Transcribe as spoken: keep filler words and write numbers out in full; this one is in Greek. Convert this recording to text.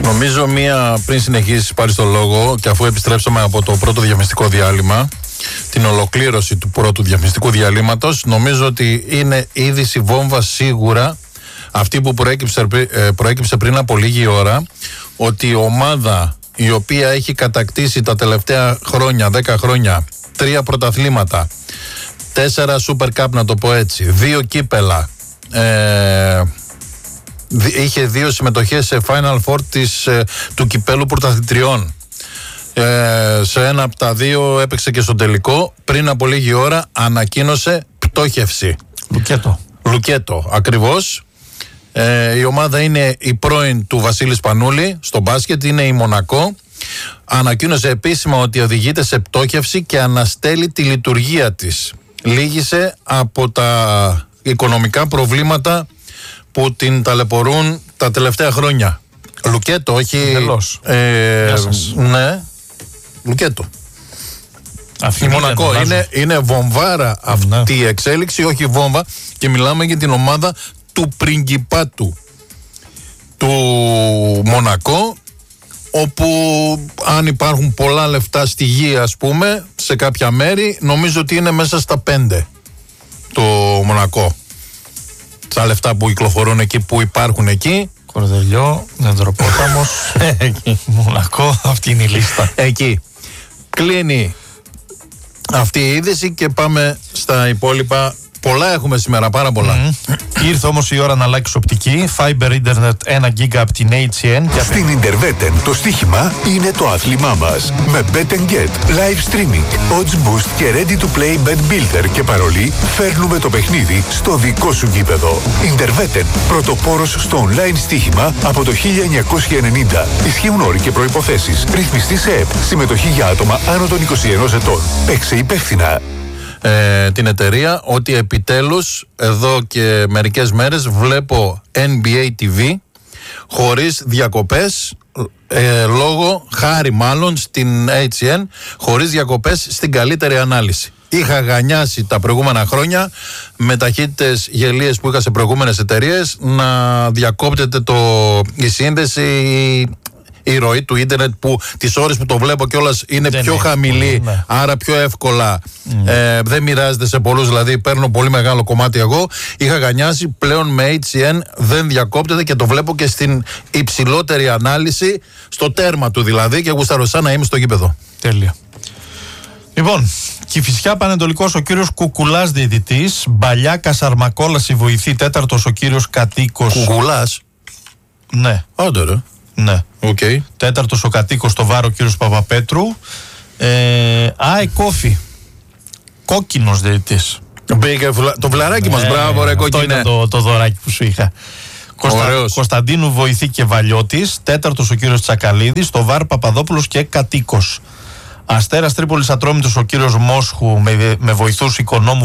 Νομίζω μία, πριν συνεχίσεις πάρεις το λόγο και αφού επιστρέψαμε από το πρώτο διαφημιστικό διάλειμμα, την ολοκλήρωση του πρώτου διαφημιστικού διαλύματος, νομίζω ότι είναι είδηση βόμβα σίγουρα αυτή που προέκυψε, προέκυψε πριν από λίγη ώρα, ότι η ομάδα η οποία έχει κατακτήσει τα τελευταία χρόνια, δέκα χρόνια, τρία πρωταθλήματα, τέσσερα Super Cup να το πω έτσι, δύο κύπελα, ε, είχε δύο συμμετοχές σε Final Four της, ε, του κυπέλου πρωταθλητριών. Ε, σε ένα από τα δύο έπαιξε και στο τελικό. Πριν από λίγη ώρα ανακοίνωσε πτώχευση. Λουκέτο. Λουκέτο, ακριβώς. Ε, η ομάδα είναι η πρώην του Βασίλη Σπανούλη στο μπάσκετ, είναι η Μονακό. Ανακοίνωσε επίσημα ότι οδηγείται σε πτώχευση και αναστέλει τη λειτουργία της. Λύγησε από τα οικονομικά προβλήματα που την ταλαιπωρούν τα τελευταία χρόνια. Λουκέτο, όχι... Ε, ναι, Λουκέτο. Αυτή η Μονακό είναι, είναι βομβάρα αυτή η εξέλιξη, όχι βόμβα, και μιλάμε για την ομάδα του πριγκιπάτου του Μονακό, όπου αν υπάρχουν πολλά λεφτά στη γη, ας πούμε, σε κάποια μέρη, νομίζω ότι είναι μέσα στα πέντε το Μονακό. Τα λεφτά που κυκλοφορούν εκεί, που υπάρχουν εκεί. Κορδελιό, Νεδροπόταμος, Μονακό, αυτή είναι η λίστα. Εκεί. Κλείνει αυτή η είδηση και πάμε στα υπόλοιπα. Πολλά έχουμε σήμερα, πάρα πολλά. Mm. Ήρθε όμως η ώρα να αλλάξει οπτική. Fiber Internet ένα γίγα από την έιτς σι εν. Στην Ιντερβέτεν το στοίχημα είναι το άθλημά μας. Με Bet and Get, live streaming, odds boost και ready to play bet builder και παρολί, φέρνουμε το παιχνίδι στο δικό σου γήπεδο. Ιντερβέτεν, πρωτοπόρος στο online στοίχημα από το χίλια εννιακόσια ενενήντα. Ισχύουν όροι και προϋποθέσεις. Ρυθμιστή σε ΕΠ. Συμμετοχή για άτομα άνω των είκοσι ενός ετών. Παίξε υπεύθυνα. Ε, την εταιρεία ότι επιτέλους εδώ και μερικές μέρες βλέπω N B A τι βι χωρίς διακοπές, ε, λόγω, χάρη μάλλον στην έιτς σι εν, χωρίς διακοπές στην καλύτερη ανάλυση. Είχα γανιάσει τα προηγούμενα χρόνια με ταχύτητες γελίες που είχα σε προηγούμενες εταιρείες να διακόπτεται το, η σύνδεση, η ροή του ίντερνετ, που τις ώρες που το βλέπω κιόλας είναι δεν πιο είναι χαμηλή, πολύ, ναι. Άρα πιο εύκολα mm. ε, δεν μοιράζεται σε πολλούς, δηλαδή παίρνω πολύ μεγάλο κομμάτι εγώ. Είχα γανιάσει, πλέον με έιτς σι εν δεν διακόπτεται και το βλέπω και στην υψηλότερη ανάλυση, στο τέρμα του δηλαδή, και γουστάρω σαν να είμαι στο γήπεδο. Τέλεια. Λοιπόν, Κηφισιά Πανετολικός ο κύριος Κουκουλάς διαιτητής, Μπαλιά Κασαρμακόλας η βοηθή, τέταρτος ο κύριος Κατοίκος. Κουκουλάς. Ναι. Άντε ρε. Ναι. Okay. Τέταρτος ο κατοίκος στο Βάρο, ο κύριος Παπαπέτρου. Ε, Α, η Κόφη. Κόκκινος διαιτητής. Το βλαράκι ναι, μας, μπράβο ρε κόκκινε. Αυτό ήταν το, το δωράκι που σου είχα. Κωνστα, Κωνσταντίνου Βοηθή και Βαλιώτης. Τέταρτος ο κύριος Τσακαλίδης. Στο Βάρ Παπαδόπουλος και κατοίκος. Αστέρας Τρίπολης Ατρόμητος ο κύριος Μόσχου με, με βοηθούς Οικονόμου